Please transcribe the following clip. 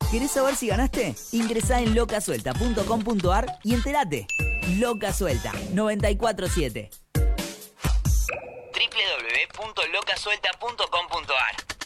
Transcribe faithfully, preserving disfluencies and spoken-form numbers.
¿Querés saber si ganaste? Ingresá en loca suelta punto com punto ar y entérate. Loca Suelta, noventa y cuatro siete. doble u doble u doble u punto loca suelta punto com punto ar